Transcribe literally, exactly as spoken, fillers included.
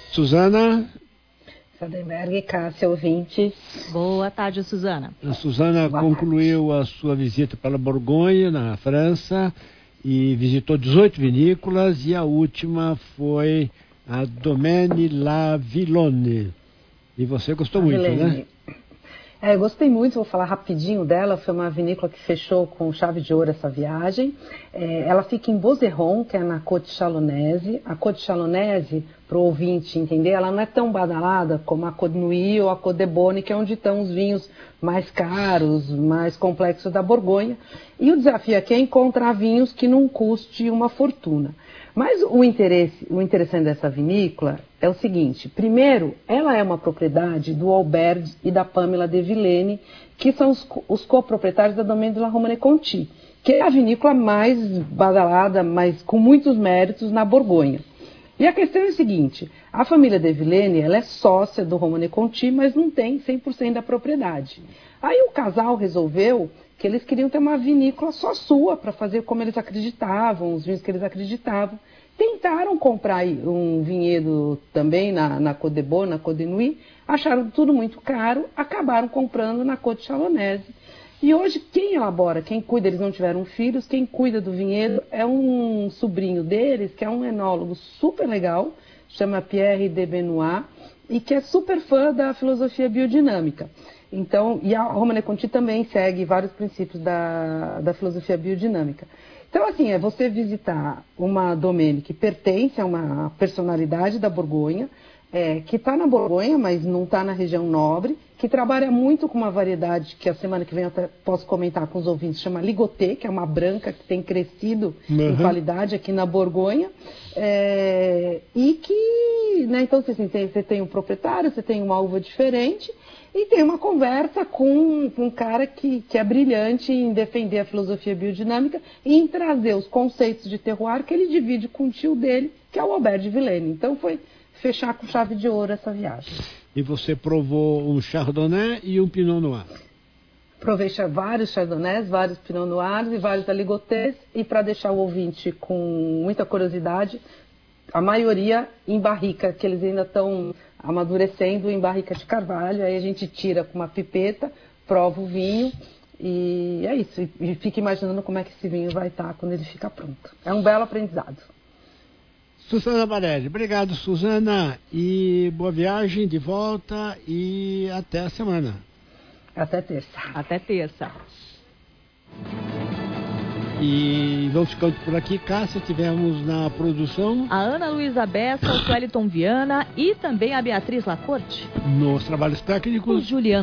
Suzana. Sadenberg, Cássia, ouvintes. Boa tarde, Suzana. A Suzana Boa concluiu tarde. a sua visita pela Borgonha, na França, e visitou dezoito vinícolas, e a última foi a Domaine La Villone. E você gostou muito, né? É, eu gostei muito, vou falar rapidinho dela. Foi uma vinícola que fechou com chave de ouro essa viagem. É, ela fica em Bozeron, que é na Côte Chalonnaise. A Côte Chalonnaise, para o ouvinte entender, ela não é tão badalada como a Côte Nuit ou a Côte de Beaune, que é onde estão os vinhos mais caros, mais complexos da Borgonha. E o desafio aqui é encontrar vinhos que não custe uma fortuna. Mas o, interesse, o interessante dessa vinícola é o seguinte: primeiro, ela é uma propriedade do Albert e da Pamela de Villeneuve, que são os, os coproprietários da Domaine de la Romanée-Conti, que é a vinícola mais badalada, mas com muitos méritos na Borgonha. E a questão é a seguinte: a família de Villeneuve, ela é sócia do Romanée-Conti, mas não tem cem por cento da propriedade. Aí o casal resolveu que eles queriam ter uma vinícola só sua, para fazer como eles acreditavam, os vinhos que eles acreditavam. Tentaram comprar um vinhedo também na, na Côte de Beaune, na Côte de Nuit, acharam tudo muito caro, acabaram comprando na Côte Chalonnaise. E hoje quem elabora, quem cuida, eles não tiveram filhos, quem cuida do vinhedo é um sobrinho deles, que é um enólogo super legal, chama Pierre de Benoit, e que é super fã da filosofia biodinâmica. Então, e a Romanée-Conti também segue vários princípios da, da filosofia biodinâmica. Então, assim, é você visitar uma domaine que pertence a uma personalidade da Borgonha, é, que está na Borgonha, mas não está na região nobre, que trabalha muito com uma variedade que a semana que vem eu até posso comentar com os ouvintes, chama Ligoté, que é uma branca que tem crescido uhum. em qualidade aqui na Borgonha, é, e que, né, então assim, tem, você tem um proprietário, você tem uma uva diferente, e tem uma conversa com, com um cara que, que é brilhante em defender a filosofia biodinâmica e em trazer os conceitos de terroir que ele divide com o tio dele, que é o Albert de Villeneuve. Então foi fechar com chave de ouro essa viagem. E você provou um Chardonnay e um Pinot Noir? Provei vários Chardonnays, vários Pinot Noirs e vários Aligotés. E para deixar o ouvinte com muita curiosidade, a maioria em barrica, que eles ainda estão amadurecendo em barrica de carvalho. Aí a gente tira com uma pipeta, prova o vinho e é isso. E fica imaginando como é que esse vinho vai estar quando ele fica pronto. É um belo aprendizado. Suzana Barelli, obrigado, Suzana, e boa viagem de volta e até a semana. Até terça. Até terça. E vamos ficando por aqui. Cássia, tivemos na produção a Ana Luísa Bessa, o Wellington Viana e também a Beatriz Lacorte. Nos trabalhos técnicos, o Juliano